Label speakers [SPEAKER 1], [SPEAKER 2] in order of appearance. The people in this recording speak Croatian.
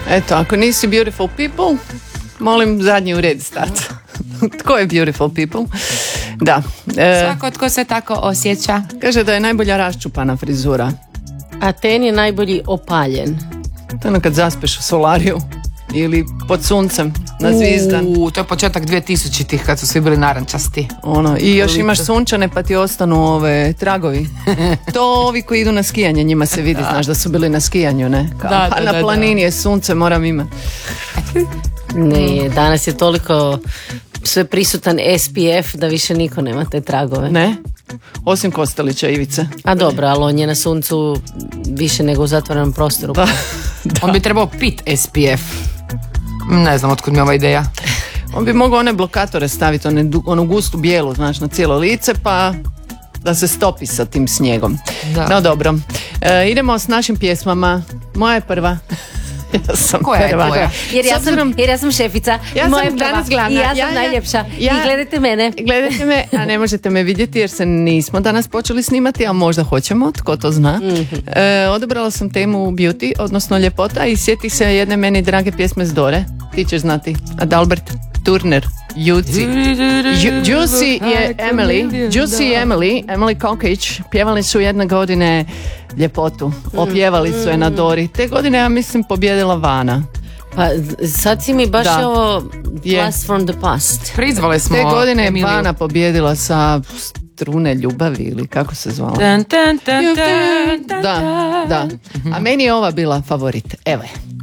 [SPEAKER 1] Eto, ako nisi beautiful people, molim zadnji u red stati. Tko je beautiful people? Da.
[SPEAKER 2] Svako tko se tako osjeća.
[SPEAKER 1] Kaže da je najbolja raščupana frizura.
[SPEAKER 3] A ten je najbolji opaljen.
[SPEAKER 1] To je ono kad zaspeš u solariju ili pod suncem na zvizdan.
[SPEAKER 2] To je početak 2000-ih kad su svi bili narančasti.
[SPEAKER 1] I još imaš sunčane pa ti ostanu ove tragovi. To ovi koji idu na skijanje, njima se vidi, znaš da su bili na skijanju, ne? Na planini je sunce, moram imati.
[SPEAKER 3] Ne, danas je toliko sve prisutan SPF da više niko nema te tragove.
[SPEAKER 1] Ne? Osim Kostelića Ivice.
[SPEAKER 3] A dobro, ali on je na suncu više nego u zatvorenom prostoru.
[SPEAKER 1] Da.
[SPEAKER 2] On bi trebao pit SPF. Ne znam otkud mi ova ideja.
[SPEAKER 1] On bi mogao one blokatore staviti, onu gustu bijelu, znaš, na cijelo lice, pa da se stopi sa tim snijegom. Da. No dobro, idemo s našim pjesmama. Moja je prva. Ja sam
[SPEAKER 2] koja
[SPEAKER 1] prva.
[SPEAKER 2] Je tvoja?
[SPEAKER 3] Jer ja sam šefica.
[SPEAKER 1] Ja sam danas glavna.
[SPEAKER 3] I ja sam najljepša. I gledajte mene.
[SPEAKER 1] Gledajte me, a ne možete me vidjeti jer se nismo danas počeli snimati, a možda hoćemo, tko to zna. Odabrala sam temu beauty, odnosno ljepota, i sjeti se jedne meni drage pjesme s Dore. Ti ćeš znati. Adalbert Turner. Juicy je Emily Kokić pjevali su jedne godine ljepotu, opjevali su je na Dori. Te godine, ja mislim, pobjedila Vana.
[SPEAKER 3] Pa sad si mi baš ovo blast from the past.
[SPEAKER 2] Prizvali smo
[SPEAKER 1] te godine
[SPEAKER 2] Emiliju.
[SPEAKER 1] Vana pobjedila sa Strune ljubavi ili kako se zvala.
[SPEAKER 2] Dun, dun, dun, dun, dun,
[SPEAKER 1] Da. A meni je ova bila favorit. Evo je.